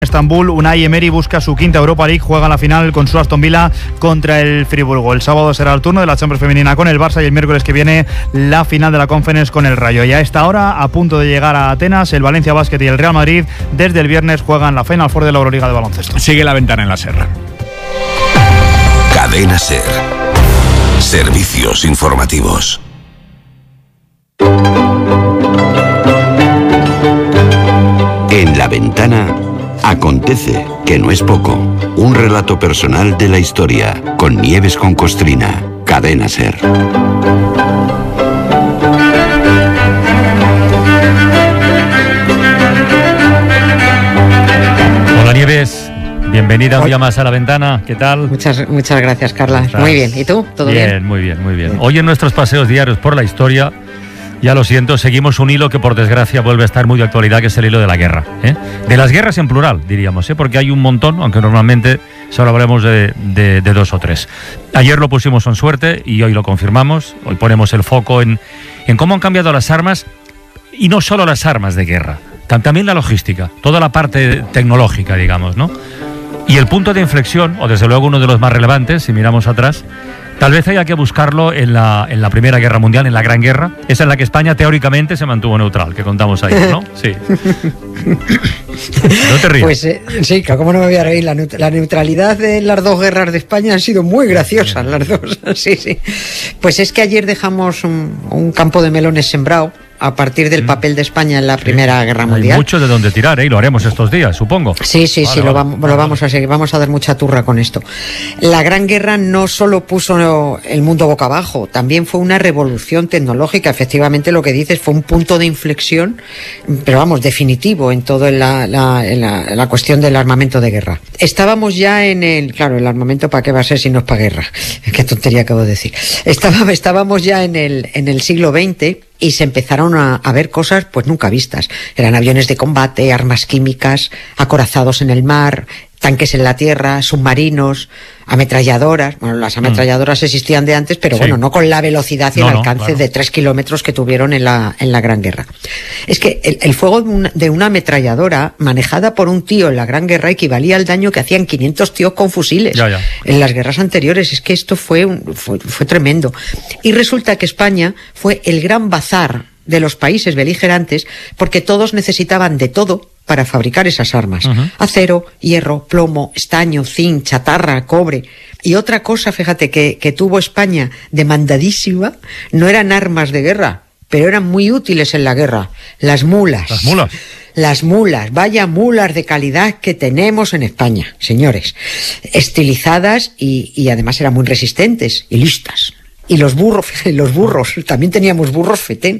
Estambul, Unai Emery busca su quinta Europa League, juega la final con su Aston Villa contra el Friburgo. El sábado será el turno de la Champions femenina con el Barça y el miércoles que viene la final de la Conference con el Rayo. Y a esta hora, a punto de llegar a Atenas, el Valencia Basket y el Real Madrid desde el viernes juegan la Final Four de la Euroliga de baloncesto. Sigue La Ventana en la SER. Cadena SER. Servicios informativos. En La Ventana acontece, que no es poco, un relato personal de la historia con Nieves con Costrina. Cadena SER. Hola Nieves, bienvenida un día más a La Ventana, ¿qué tal? Muchas gracias, Carla. Muy bien, ¿y tú? ¿Todo bien? Muy bien. Hoy en nuestros paseos diarios por la historia, ya lo siento, seguimos un hilo que por desgracia vuelve a estar muy de actualidad, que es el hilo de la guerra, ¿eh? De las guerras en plural, diríamos, porque hay un montón, aunque normalmente solo hablemos de dos o tres. Ayer lo pusimos en suerte y hoy lo confirmamos. Hoy ponemos el foco en cómo han cambiado las armas, y no solo las armas de guerra, también la logística, toda la parte tecnológica, digamos, ¿no? Y el punto de inflexión, o desde luego uno de los más relevantes, si miramos atrás, tal vez haya que buscarlo en la Primera Guerra Mundial, en la Gran Guerra, esa en la que España teóricamente se mantuvo neutral, que contamos ahí, ¿no? Sí. No te rías. Pues sí, ¿cómo no me voy a reír? La neutralidad de las dos guerras de España han sido muy graciosas, las dos. Sí. Pues es que ayer dejamos un campo de melones sembrado a partir del papel de España en la Primera Guerra Mundial. Hay mucho de donde tirar, y lo haremos estos días, supongo. Sí, lo vamos a seguir, vamos a dar mucha turra con esto. La Gran Guerra no solo puso el mundo boca abajo, también fue una revolución tecnológica. Efectivamente, lo que dices fue un punto de inflexión, pero vamos, definitivo en todo la cuestión del armamento de guerra. Estábamos ya el armamento, ¿para qué va a ser si no es para guerra? Qué tontería acabo de decir. Estábamos ya en el siglo XX, y se empezaron a ver cosas pues nunca vistas. Eran aviones de combate, armas químicas, acorazados en el mar, tanques en la tierra, submarinos, ametralladoras. Bueno, las ametralladoras existían de antes, pero bueno, no con la velocidad y el alcance de 3 kilómetros que tuvieron en la Gran Guerra. Es que el fuego de una ametralladora manejada por un tío en la Gran Guerra equivalía al daño que hacían 500 tíos con fusiles en las guerras anteriores. Es que esto fue tremendo. Y resulta que España fue el gran bazar de los países beligerantes, porque todos necesitaban de todo para fabricar esas armas. Acero, hierro, plomo, estaño, zinc, chatarra, cobre. Y otra cosa, fíjate, que tuvo España demandadísima, no eran armas de guerra, pero eran muy útiles en la guerra: las mulas. Las mulas, vaya mulas de calidad que tenemos en España, señores. Estilizadas y además eran muy resistentes y listas. Y los burros, también teníamos burros fetén.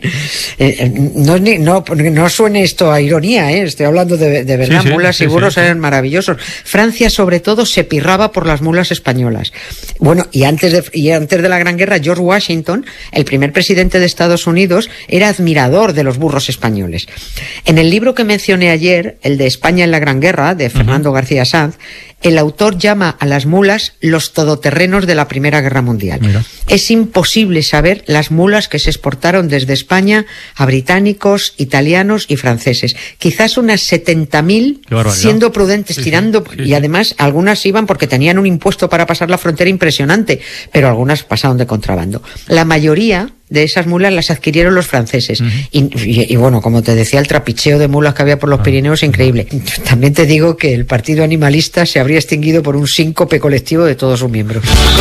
No suene esto a ironía, estoy hablando de verdad. Mulas y burros eran maravillosos. Francia, sobre todo, se pirraba por las mulas españolas. Bueno, y antes de la Gran Guerra, George Washington, el primer presidente de Estados Unidos, era admirador de los burros españoles. En el libro que mencioné ayer, el de España en la Gran Guerra, de Fernando García Sanz, el autor llama a las mulas los todoterrenos de la Primera Guerra Mundial. Mira. Es imposible saber las mulas que se exportaron desde España a británicos, italianos y franceses. Quizás unas 70.000, siendo prudentes, tirando. Y además algunas iban porque tenían un impuesto para pasar la frontera impresionante, pero algunas pasaron de contrabando. La mayoría de esas mulas las adquirieron los franceses. Y bueno, como te decía, el trapicheo de mulas que había por los Pirineos, increíble. También te digo que el partido animalista se habría extinguido por un síncope colectivo de todos sus miembros.